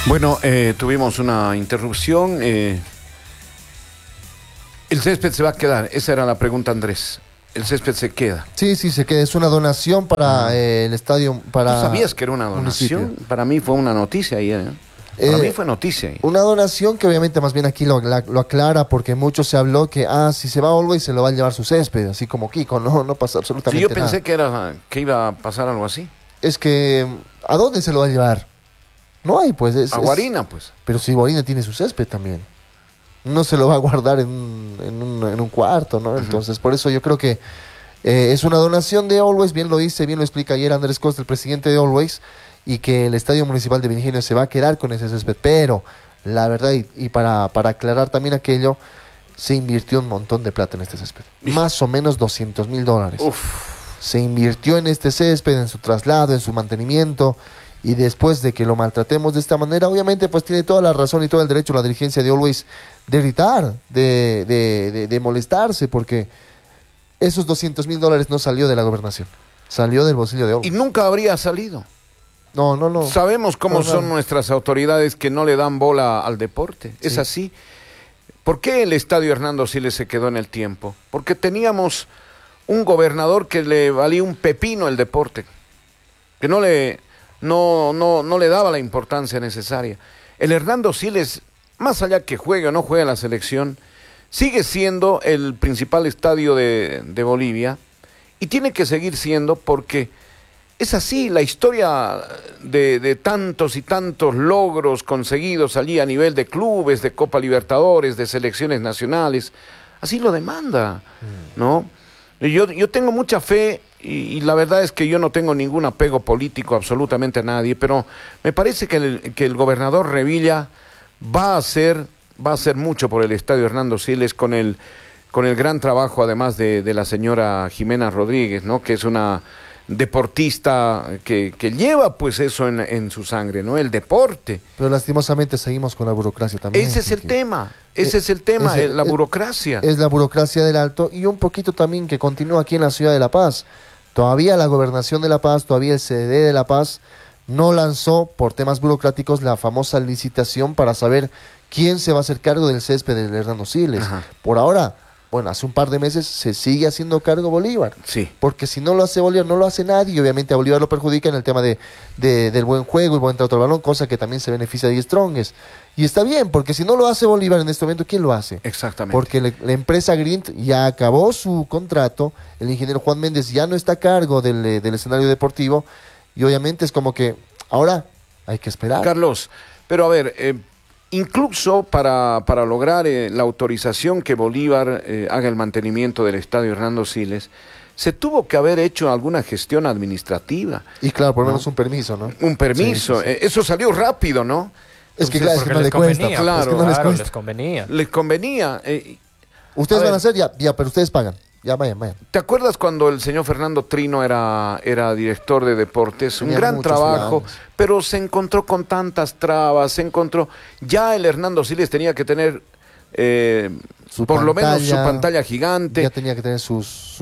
Bueno, tuvimos una interrupción. El césped se va a quedar. Esa era la pregunta, Andrés. El césped se queda. Sí, se queda. Es una donación para el estadio. ¿Tú sabías que era una donación? municipio. Para mí fue una noticia ayer. Para mí fue noticia. Una donación que obviamente más bien aquí lo aclara, porque mucho se habló que, si se va a Always se lo va a llevar su césped, así como Kiko. No pasa absolutamente Sí, yo nada. pensé que iba a pasar algo así. Es que, ¿a dónde se lo va a llevar? No hay, pues. A Guarina, pues. Pero si Guarina tiene su césped también. No se lo va a guardar en un cuarto, ¿no? Entonces, por eso yo creo que es una donación de Always, bien lo dice, bien lo explica ayer Andrés Costa, el presidente de Always, y que el Estadio Municipal de Virginia se va a quedar con ese césped. Pero, la verdad, y para aclarar también aquello, se invirtió un montón de plata en este césped. Más o menos $200,000. Se invirtió en este césped, en su traslado, en su mantenimiento. Y después de que lo maltratemos de esta manera, obviamente pues tiene toda la razón y todo el derecho la dirigencia de Always de gritar, de molestarse, porque esos $200,000 no salió de la gobernación, salió del bolsillo de Always. Y nunca habría salido. No. Sabemos cómo son nuestras autoridades que no le dan bola al deporte. Sí. Es así. ¿Por qué el estadio Hernando Siles se quedó en el tiempo? Porque teníamos un gobernador que le valía un pepino el deporte, que no le daba la importancia necesaria. El Hernando Siles, más allá que juegue o no juegue la selección, sigue siendo el principal estadio de Bolivia y tiene que seguir siendo, porque es así la historia de tantos y tantos logros conseguidos allí a nivel de clubes, de Copa Libertadores, de selecciones nacionales. Así lo demanda, ¿no? Yo tengo mucha fe. Y la verdad es que yo no tengo ningún apego político absolutamente a nadie, pero me parece que el gobernador Revilla va a hacer mucho por el estadio Hernando Siles con el gran trabajo, además de la señora Jimena Rodríguez, ¿no? Que es una deportista que lleva pues eso en su sangre, ¿no? El deporte. Pero lastimosamente seguimos con la burocracia también. Ese es el tema, la burocracia. Es la burocracia del Alto, y un poquito también que continúa aquí en la ciudad de La Paz. Todavía la gobernación de La Paz, todavía el CDD de La Paz no lanzó por temas burocráticos la famosa licitación para saber quién se va a hacer cargo del césped del Hernando Siles. Ajá. Por ahora, bueno, hace un par de meses se sigue haciendo cargo Bolívar. Sí. Porque si no lo hace Bolívar, no lo hace nadie. Y obviamente a Bolívar lo perjudica en el tema del buen juego, el buen trato al balón, cosa que también se beneficia de Strongest. Y está bien, porque si no lo hace Bolívar en este momento, ¿quién lo hace? Exactamente. Porque la empresa Grint ya acabó su contrato, el ingeniero Juan Méndez ya no está a cargo del escenario deportivo, y obviamente es como que ahora hay que esperar. Carlos, pero a ver, incluso para lograr la autorización que Bolívar haga el mantenimiento del estadio Hernando Siles, se tuvo que haber hecho alguna gestión administrativa. Y claro, por lo menos un permiso, ¿no? Un permiso. Sí. Eso salió rápido, ¿no? Es que claro, es que no le cuesta. Claro, es que no les convenía. Les convenía. Ustedes van a hacer, ya, pero ustedes pagan. Ya, vayan. ¿Te acuerdas cuando el señor Fernando Trino era director de deportes? Un gran trabajo, pero se encontró con tantas trabas, ya el Hernando Siles tenía que tener por lo menos su pantalla gigante. Ya tenía que tener sus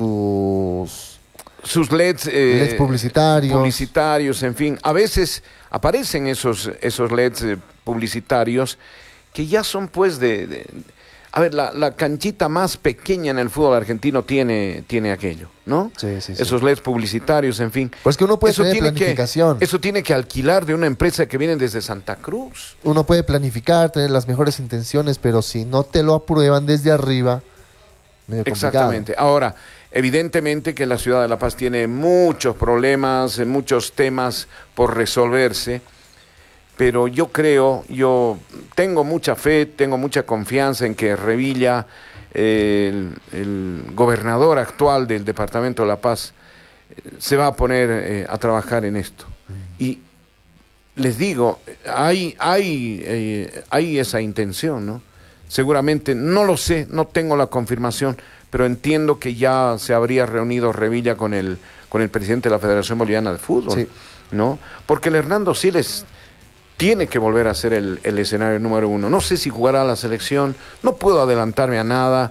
LEDs, LEDs publicitarios, en fin. A veces aparecen esos LEDs publicitarios que ya son pues a ver, la canchita más pequeña en el fútbol argentino tiene aquello, ¿no? Sí. Esos LEDs publicitarios, en fin. Pues que uno puede tener planificación. Eso tiene que alquilar de una empresa que viene desde Santa Cruz. Uno puede planificar, tener las mejores intenciones, pero si no te lo aprueban desde arriba, medio complicado. Exactamente. Ahora, evidentemente que la ciudad de La Paz tiene muchos problemas, muchos temas por resolverse, pero yo tengo mucha fe, tengo mucha confianza en que Revilla, el gobernador actual del departamento de La Paz, se va a poner a trabajar en esto. Y les digo, hay esa intención, ¿no? Seguramente, no lo sé, no tengo la confirmación, pero entiendo que ya se habría reunido Revilla con el presidente de la Federación Boliviana de Fútbol, sí, ¿no? Porque el Hernando Siles tiene que volver a ser el escenario número uno. No sé si jugará la selección, no puedo adelantarme a nada.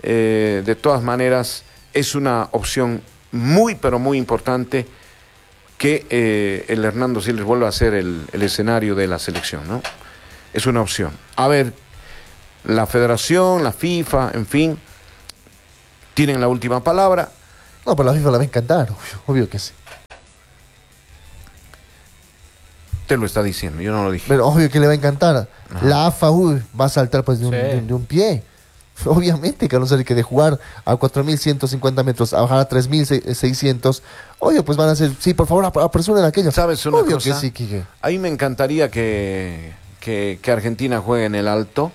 De todas maneras, es una opción muy, pero muy importante que el Hernando Siles vuelva a ser el escenario de la selección, ¿no? Es una opción. A ver, la federación, la FIFA, en fin, tienen la última palabra. No, pero la FIFA la va a encantar, obvio que sí. Te lo está diciendo, yo no lo dije. Pero obvio que le va a encantar. Ajá. La AFA va a saltar pues de un pie. Obviamente que a no ser que de jugar a 4.150 metros a bajar a 3.600, obvio, pues van a hacer, sí, por favor, apresuren aquello. ¿Sabes una obvio cosa? que sí, Quique. A mí me encantaría que Argentina juegue en el alto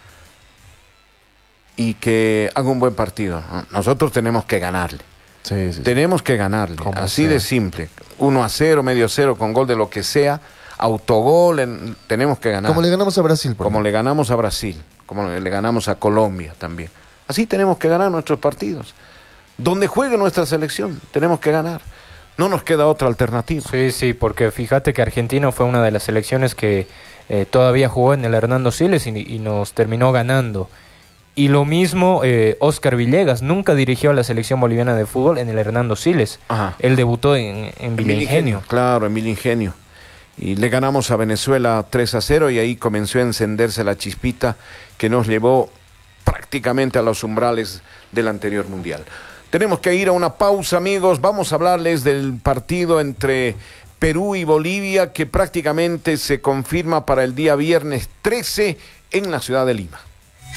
y que haga un buen partido, ¿no? Nosotros tenemos que ganarle. Sí. Tenemos que ganarle, Como así sea. de simple. 1-0, medio 0, con gol de lo que sea, autogol, tenemos que ganar. Como le ganamos a Brasil, por Como ejemplo. le ganamos a Brasil, como le ganamos a Colombia también. Así tenemos que ganar nuestros partidos. Donde juegue nuestra selección, tenemos que ganar. No nos queda otra alternativa. Sí, porque fíjate que Argentina fue una de las selecciones que todavía jugó en el Hernando Siles y nos terminó ganando. Y lo mismo Oscar Villegas, nunca dirigió a la selección boliviana de fútbol en el Hernando Siles. Ajá. Él debutó en Villa Ingenio. Claro, en Villa Ingenio. Y le ganamos a Venezuela 3-0 y ahí comenzó a encenderse la chispita que nos llevó prácticamente a los umbrales del anterior mundial. Tenemos que ir a una pausa, amigos. Vamos a hablarles del partido entre Perú y Bolivia que prácticamente se confirma para el día viernes 13 en la ciudad de Lima.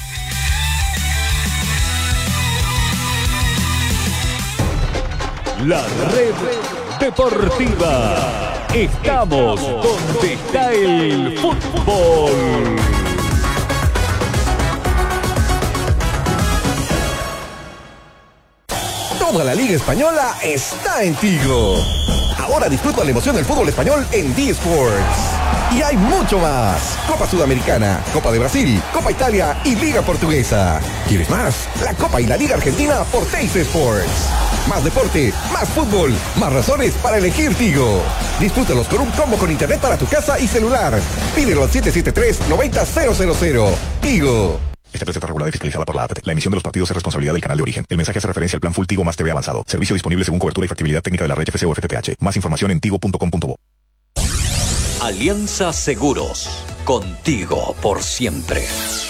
La red deportiva. Estamos donde está el fútbol. Toda la Liga Española está en Tigo. Ahora disfruta la emoción del fútbol español en D-Sports. Y hay mucho más. Copa Sudamericana, Copa de Brasil, Copa Italia y Liga Portuguesa. ¿Quieres más? La Copa y la Liga Argentina por Teis Sports. Más deporte, más fútbol, más razones para elegir Tigo. Disfrútalos con un combo con internet para tu casa y celular. Pídelo al 773-90000. Tigo. Esta receta regulada y fiscalizada por la APT. La emisión de los partidos es responsabilidad del canal de origen. El mensaje hace referencia al plan Full Tigo más TV avanzado. Servicio disponible según cobertura y factibilidad técnica de la red FCC o FTTH. Más información en tigo.com.bo. Alianza Seguros. Contigo por siempre.